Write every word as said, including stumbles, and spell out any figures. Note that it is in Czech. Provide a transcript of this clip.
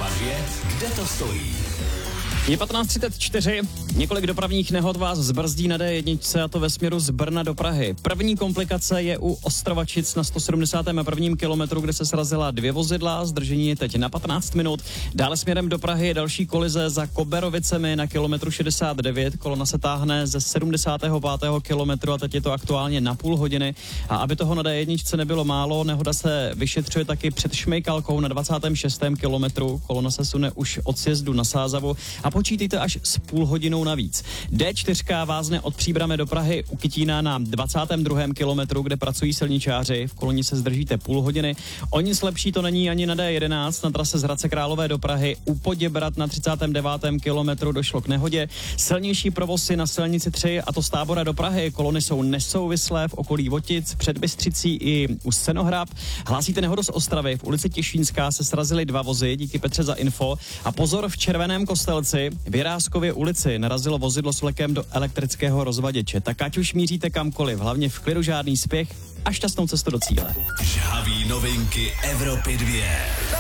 Evropa dva, kde to stojí? Je patnáct třicet čtyři, několik dopravních nehod vás zbrzdí na dé jedna a to ve směru z Brna do Prahy. První komplikace je u Ostrovačic na sto sedmdesátém prvním kilometru, kde se srazila dvě vozidla, zdržení je teď na patnáct minut. Dále směrem do Prahy je další kolize za Koberovicemi na kilometru šedesát devět, kolona se táhne ze sedmdesátého pátého kilometru a teď je to aktuálně na půl hodiny. A aby toho na dé jedna nebylo málo, nehoda se vyšetřuje taky před Šmejkalkou na dvacátém šestém kilometru, kolona se sune už od sjezdu na Sázavu a počítejte až s půl hodinou navíc. dé čtyři vázne od Příbrami do Prahy u Kytína na dvacátém druhém kilometru, kde pracují silničáři. V koloně se zdržíte půl hodiny. O nic lepší to není ani na dé jedenáct. Na trase z Hradce Králové do Prahy u Poděbrad na třicátém devátém kilometru došlo k nehodě. Silnější provoz je na silnici tři a to z Tábora do Prahy. Kolony jsou nesouvislé v okolí Votic, před Bystřicí i u Senohrab. Hlásíte nehodu z Ostravy. V ulici Těšínská se srazily dva vozy, díky Petře za info. A pozor, v Červeném Kostelci v Jiráskově ulici narazilo vozidlo s vlekem do elektrického rozvaděče. Tak ať už míříte kamkoliv, hlavně v klidu žádný spěch a šťastnou cestu do cíle. Žhavý novinky Evropy dva.